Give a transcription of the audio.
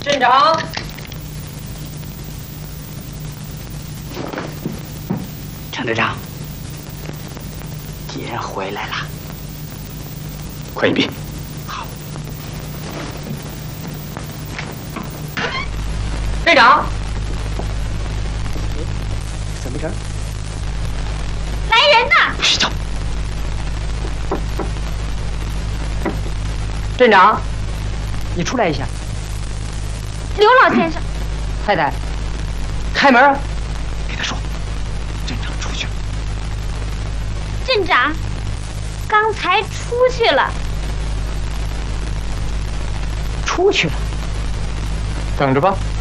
镇长， 程队长，敌人回来了， 快一点。 好。 队长， 怎么着？ 来人呐！ 睡觉。 镇长，你出来一下。 刘老先生， 太太，开门啊！ 给他说，镇长出去了。 镇长，刚才出去了。 出去了。 等着吧。